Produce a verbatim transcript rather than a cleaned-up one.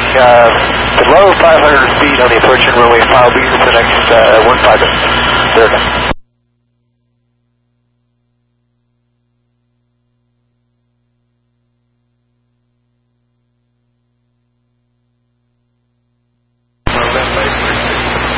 uh, below five hundred feet on the approach and runway file B for the next uh, one five. There.